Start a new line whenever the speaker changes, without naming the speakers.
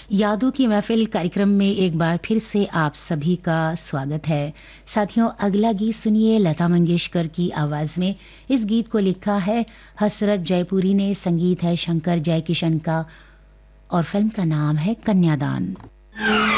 यादों की महफिल कार्यक्रम में एक बार फिर से आप सभी का स्वागत है। साथियों, अगला गीत सुनिए लता मंगेशकर की आवाज में। इस गीत को लिखा है हसरत जयपुरी ने, संगीत है शंकर जयकिशन का और फिल्म का नाम है कन्यादान।